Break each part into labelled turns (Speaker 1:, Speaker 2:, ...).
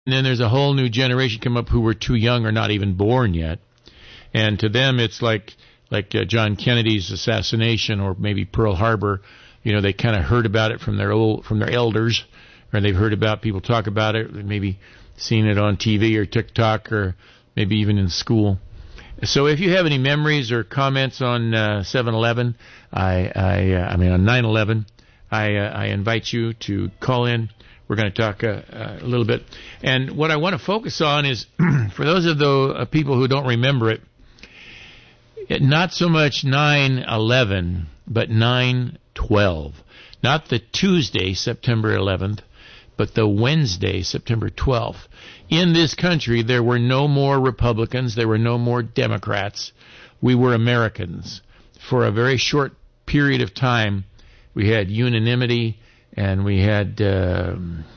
Speaker 1: And then there's a whole new generation come up who were too young or not even born yet. And to them, it's like John Kennedy's assassination or maybe Pearl Harbor. You know, they kind of heard about it from their elders, or they've heard about people talk about it, maybe seen it on TV or TikTok or maybe even in school. So if you have any memories or comments on 7/11, I mean on 9/11, I invite you to call in. We're going to talk a little bit. And what I want to focus on is, for those of the people who don't remember it, not so much 9/11, but 9/12. Not the Tuesday, September 11th, but the Wednesday, September 12th. In this country, there were no more Republicans. There were no more Democrats. We were Americans. For a very short period of time, we had unanimity, and we had a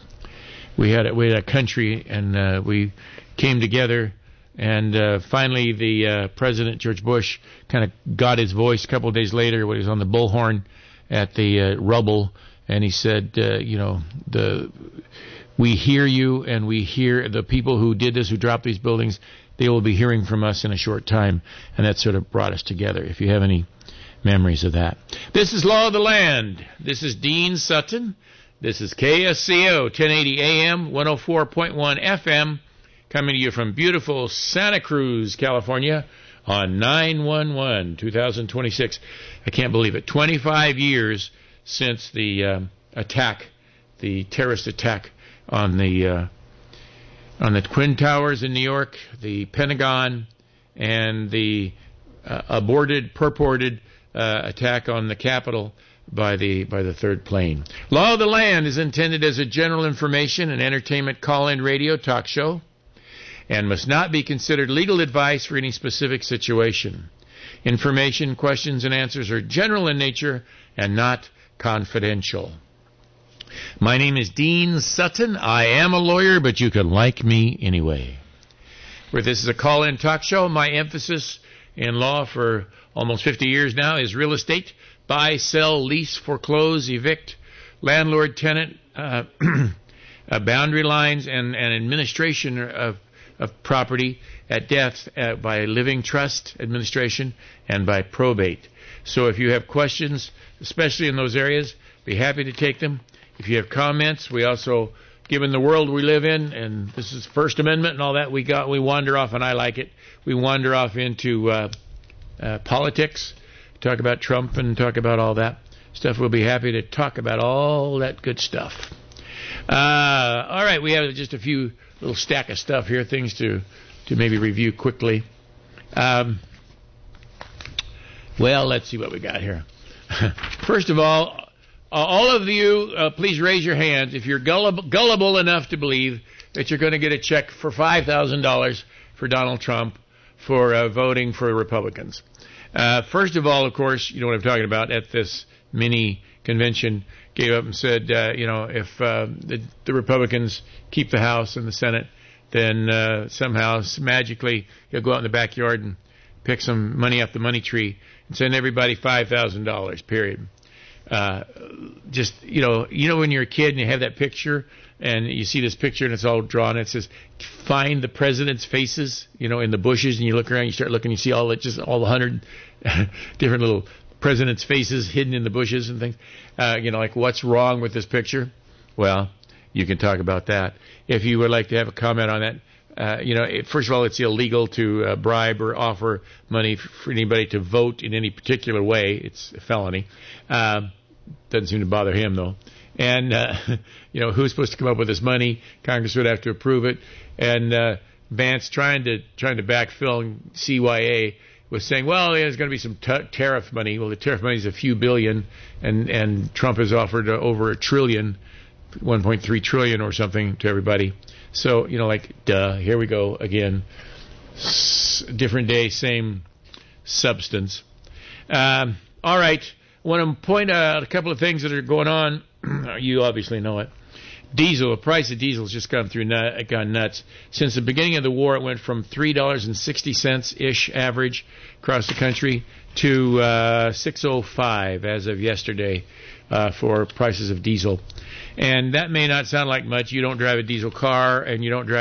Speaker 1: country, and we came together. And finally, the President George Bush kind of got his voice a couple of days later when he was on the bullhorn at the rubble, and he said, we hear you, and we hear the people who did this, who dropped these buildings. They will be hearing from us in a short time, and that sort of brought us together. If you have any memories of that, this is Law of the Land. This is Dean Sutton. This is KSCO 1080 AM, 104.1 FM. Coming to you from beautiful Santa Cruz, California on 9/11, 2026. I can't believe it. 25 years since the attack, the terrorist attack on the Twin Towers in New York, the Pentagon, and the purported attack on the Capitol by the third plane. Law of the Land is intended as a general information and entertainment call-in radio talk show, and must not be considered legal advice for any specific situation. Information, questions, and answers are general in nature and not confidential. My name is Dean Sutton. I am a lawyer, but you can like me anyway. Where this is a call-in talk show, my emphasis in law for almost 50 years now is real estate: buy, sell, lease, foreclose, evict, landlord-tenant, boundary lines, and administration of property at death by living trust administration and by probate. So if you have questions, especially in those areas, be happy to take them. If you have comments, we also, given the world we live in, and this is First Amendment and all that, we wander off, and I like it. We wander off into politics, talk about Trump and talk about all that stuff. We'll be happy to talk about all that good stuff. All right, we have just a few little stack of stuff here, things to maybe review quickly. Well, let's see what we got here. First of all of you, please raise your hands if you're gullible enough to believe that you're going to get a check for $5,000 for Donald Trump for voting for Republicans. First of all, of course, you know what I'm talking about, at this mini convention, gave up and said, if the Republicans keep the House and the Senate, then somehow, magically, he'll go out in the backyard and pick some money off the money tree and send everybody $5,000, period. When you're a kid and you have that picture and you see this picture and it's all drawn, it says, find the president's faces, in the bushes, and you look around, you start looking, you see all the 100 different little president's faces hidden in the bushes and things. Like, what's wrong with this picture? Well, you can talk about that. If you would like to have a comment on that, first of all, it's illegal to bribe or offer money for anybody to vote in any particular way. It's a felony. Doesn't seem to bother him, though. And, who's supposed to come up with this money? Congress would have to approve it. And Vance, trying to backfill CYA, was saying, well, there's going to be some tariff money. Well, the tariff money is a few billion, and Trump has offered over $1 trillion, 1.3 trillion or something to everybody. So, duh, here we go again. Different day, same substance. All right. I want to point out a couple of things that are going on. You obviously know it. Diesel, the price of diesel has just gone nuts. Since the beginning of the war, it went from $3.60-ish average across the country to $6.05 as of yesterday for prices of diesel. And that may not sound like much. You don't drive a diesel car, and you don't drive